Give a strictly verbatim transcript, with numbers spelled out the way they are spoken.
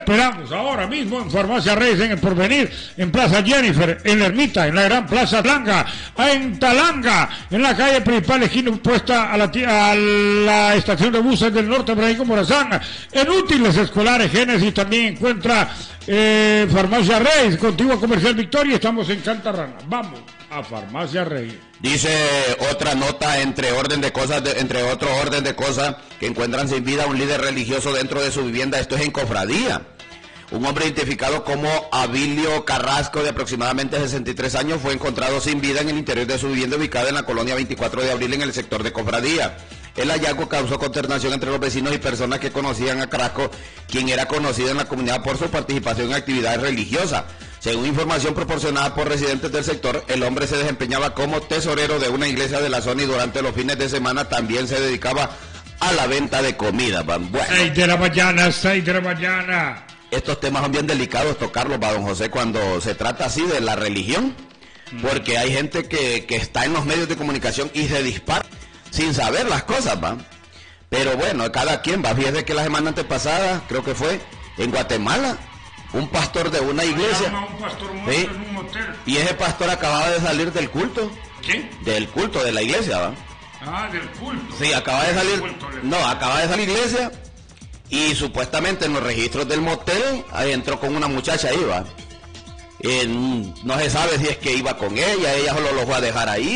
Esperamos ahora mismo en Farmacia Reyes, en El Porvenir, en Plaza Jennifer, en La Ermita, en la Gran Plaza Talanga, en Talanga, en la calle principal, esquina opuesta a la, a la estación de buses del norte, Francisco Morazán, en útiles escolares, Génesis también encuentra eh, Farmacia Reyes, contigua comercial Victoria, estamos en Cantarrana. Vamos a Farmacia Reyes. Dice otra nota, entre orden de cosas, de, entre otro orden de cosas, que encuentran sin vida a un líder religioso dentro de su vivienda. Esto es en Cofradía. Un hombre identificado como Abilio Carrasco, de aproximadamente sesenta y tres años, fue encontrado sin vida en el interior de su vivienda ubicada en la colonia veinticuatro de abril, en el sector de Cofradía. El hallazgo causó consternación entre los vecinos y personas que conocían a Carrasco, quien era conocido en la comunidad por su participación en actividades religiosas. Según información proporcionada por residentes del sector, el hombre se desempeñaba como tesorero de una iglesia de la zona y durante los fines de semana también se dedicaba a la venta de comida. Bueno, seis de la mañana, seis de la mañana. Estos temas son bien delicados tocarlos, va, don José, cuando se trata así de la religión, porque hay gente que, que está en los medios de comunicación y se dispara sin saber las cosas, va. Pero bueno, cada quien va. Fíjese que la semana antepasada, creo que fue en Guatemala, un pastor de una iglesia, un pastor muerto, ¿sí? En un hotel. Y ese pastor acababa de salir del culto. ¿Qué? Del culto de la iglesia, va. Ah, del culto. Sí, acaba de salir, Culto, no, acaba de salir de la iglesia. Y supuestamente en los registros del motel, ahí entró con una muchacha ahí, va. Eh, no se sabe si es que iba con ella, ella solo lo fue a dejar ahí.